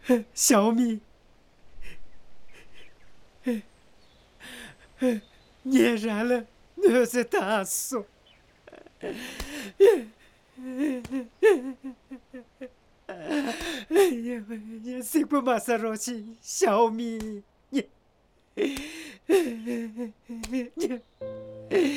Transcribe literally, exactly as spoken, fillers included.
小米，俨然了，我是大叔。哎呀，你谁不马上ro起小米？你，你。